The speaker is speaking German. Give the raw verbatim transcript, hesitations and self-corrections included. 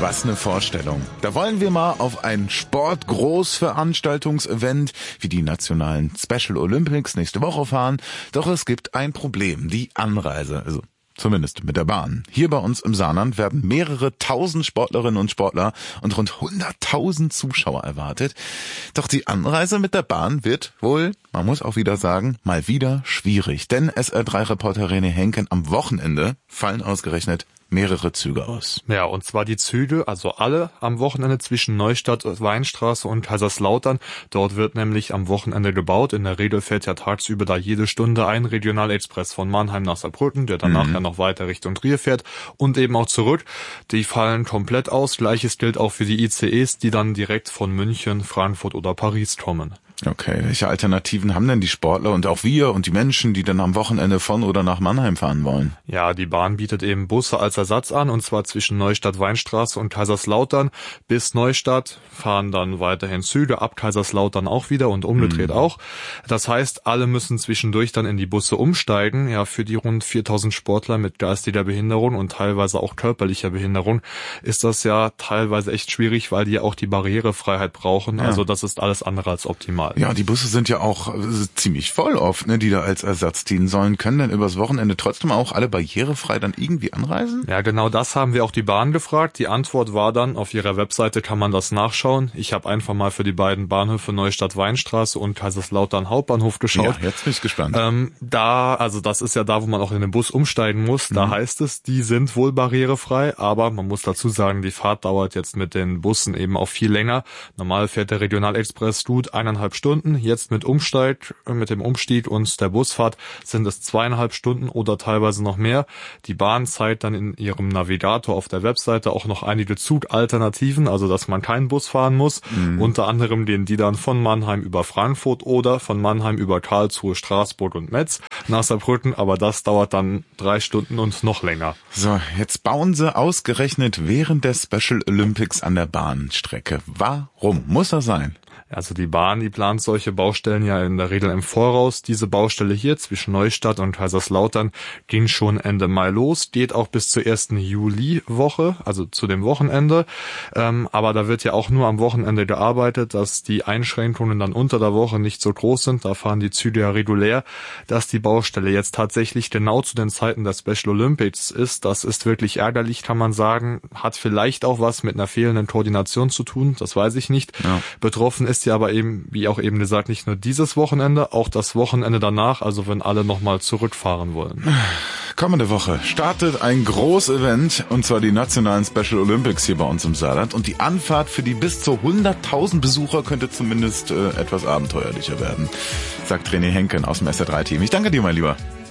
was eine Vorstellung. Da wollen wir mal auf ein Sport-Großveranstaltungsevent wie die nationalen Special Olympics nächste Woche fahren. Doch es gibt ein Problem, die Anreise. Also zumindest mit der Bahn. Hier bei uns im Saarland werden mehrere tausend Sportlerinnen und Sportler und rund hunderttausend Zuschauer erwartet. Doch die Anreise mit der Bahn wird wohl, man muss auch wieder sagen, mal wieder schwierig. Denn S R drei Reporter René Henken, am Wochenende fallen ausgerechnet mehrere Züge aus. Ja, und zwar die Züge, also alle am Wochenende zwischen Neustadt, Weinstraße und Kaiserslautern. Dort wird nämlich am Wochenende gebaut. In der Regel fährt ja tagsüber da jede Stunde ein Regionalexpress von Mannheim nach Saarbrücken, der danach mhm. ja noch weiter Richtung Trier fährt und eben auch zurück. Die fallen komplett aus. Gleiches gilt auch für die I C Es, die dann direkt von München, Frankfurt oder Paris kommen. Okay, welche Alternativen haben denn die Sportler und auch wir und die Menschen, die dann am Wochenende von oder nach Mannheim fahren wollen? Ja, die Bahn bietet eben Busse als Ersatz an, und zwar zwischen Neustadt, Weinstraße und Kaiserslautern. Bis Neustadt fahren dann weiterhin Züge, ab Kaiserslautern auch wieder und umgedreht mhm. auch. Das heißt, alle müssen zwischendurch dann in die Busse umsteigen. Ja, für die rund viertausend Sportler mit geistiger Behinderung und teilweise auch körperlicher Behinderung ist das ja teilweise echt schwierig, weil die ja auch die Barrierefreiheit brauchen. Ja. Also das ist alles andere als optimal. Ja, die Busse sind ja auch äh, ziemlich voll oft, ne, die da als Ersatz dienen sollen. Können denn übers Wochenende trotzdem auch alle barrierefrei dann irgendwie anreisen? Ja, genau das haben wir auch die Bahn gefragt. Die Antwort war dann, auf ihrer Webseite kann man das nachschauen. Ich habe einfach mal für die beiden Bahnhöfe Neustadt Weinstraße und Kaiserslautern Hauptbahnhof geschaut. Ja, jetzt bin ich gespannt. Ähm, da, also das ist ja da, wo man auch in den Bus umsteigen muss. Da mhm. heißt es, die sind wohl barrierefrei, aber man muss dazu sagen, die Fahrt dauert jetzt mit den Bussen eben auch viel länger. Normal fährt der Regionalexpress gut eineinhalb Stunden. Jetzt mit Umsteig, mit dem Umstieg und der Busfahrt sind es zweieinhalb Stunden oder teilweise noch mehr. Die Bahn zeigt dann in ihrem Navigator auf der Webseite auch noch einige Zugalternativen, also dass man keinen Bus fahren muss. Mhm. Unter anderem gehen die dann von Mannheim über Frankfurt oder von Mannheim über Karlsruhe, Straßburg und Metz nach Saarbrücken, aber das dauert dann drei Stunden und noch länger. So, jetzt bauen sie ausgerechnet während der Special Olympics an der Bahnstrecke. Warum muss das sein? Also die Bahn, die plant solche Baustellen ja in der Regel im Voraus. Diese Baustelle hier zwischen Neustadt und Kaiserslautern ging schon Ende Mai los, geht auch bis zur ersten Juliwoche, also zu dem Wochenende. Ähm, aber da wird ja auch nur am Wochenende gearbeitet, dass die Einschränkungen dann unter der Woche nicht so groß sind. Da fahren die Züge ja regulär. Dass die Baustelle jetzt tatsächlich genau zu den Zeiten der Special Olympics ist, das ist wirklich ärgerlich, kann man sagen. Hat vielleicht auch was mit einer fehlenden Koordination zu tun, das weiß ich nicht. Ja. Betroffen ist ja aber eben, wie auch eben gesagt, nicht nur dieses Wochenende, auch das Wochenende danach, also wenn alle nochmal zurückfahren wollen. Kommende Woche startet ein Großevent, und zwar die nationalen Special Olympics hier bei uns im Saarland, und die Anfahrt für die bis zu hunderttausend Besucher könnte zumindest äh, etwas abenteuerlicher werden, sagt René Henken aus dem S R drei Team. Ich danke dir, mein Lieber.